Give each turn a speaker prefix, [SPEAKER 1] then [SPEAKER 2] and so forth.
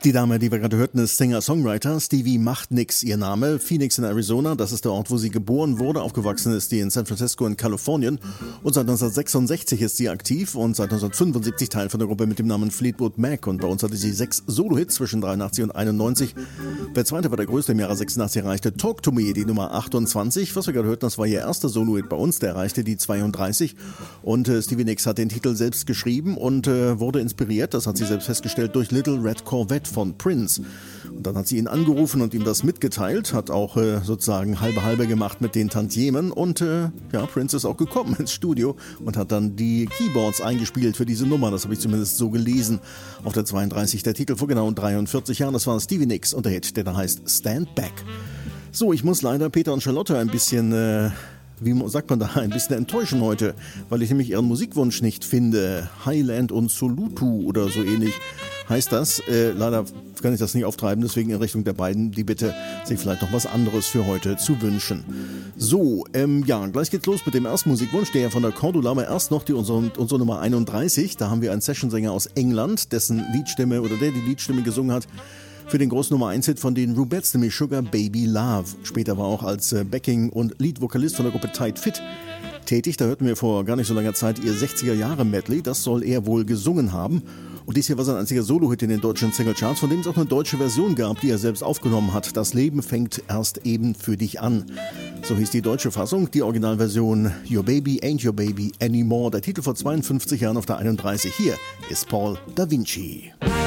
[SPEAKER 1] Die Dame, die wir gerade hörten, ist Singer-Songwriter. Stevie macht nix, ihr Name. Phoenix in Arizona, das ist der Ort, wo sie geboren wurde. Aufgewachsen ist sie in San Francisco in Kalifornien. Und seit 1966 ist sie aktiv und seit 1975 Teil von der Gruppe mit dem Namen Fleetwood Mac. Und bei uns hatte sie 6 Solo-Hits zwischen 83 und 91. Der zweite war der größte im Jahre 86, erreichte Talk to Me, die Nummer 28. Was wir gerade hörten, das war ihr erster Solo-Hit bei uns, der erreichte die 32. Und Stevie Nicks hat den Titel selbst geschrieben und wurde inspiriert, das hat sie selbst festgestellt, durch Little Red Corvette von Prince. Und dann hat sie ihn angerufen und ihm das mitgeteilt, hat auch sozusagen halbe gemacht mit den Tantiemen und Prince ist auch gekommen ins Studio und hat dann die Keyboards eingespielt für diese Nummer, das habe ich zumindest so gelesen. Auf der 32 der Titel vor genau 43 Jahren, das war Stevie Nicks und der Hit, der da heißt Stand Back. So, ich muss leider Peter und Charlotte ein bisschen wie sagt man da, ein bisschen enttäuschen heute, weil ich nämlich ihren Musikwunsch nicht finde. Highland und Solutu oder so ähnlich heißt das. Leider kann ich das nicht auftreiben, deswegen in Richtung der beiden die Bitte, sich vielleicht noch was anderes für heute zu wünschen. So, gleich geht's los mit dem ersten Musikwunsch, der von der Cordula, aber erst noch unsere Nummer 31. Da haben wir einen Sessionsänger aus England, dessen Liedstimme oder der die Liedstimme gesungen hat für den großen Nummer 1 Hit von den Rubettes, nämlich Sugar Baby Love. Später war auch als Backing- und Lead-Vokalist von der Gruppe Tight Fit tätig. Da hörten wir vor gar nicht so langer Zeit ihr 60er-Jahre-Medley. Das soll er wohl gesungen haben. Und dies hier war sein einziger Solo-Hit in den deutschen Singlecharts, von dem es auch eine deutsche Version gab, die er selbst aufgenommen hat. Das Leben fängt erst eben für dich an. So hieß die deutsche Fassung, die Originalversion Your Baby Ain't Your Baby Anymore. Der Titel vor 52 Jahren auf der 31. Hier ist Paul da Vinci.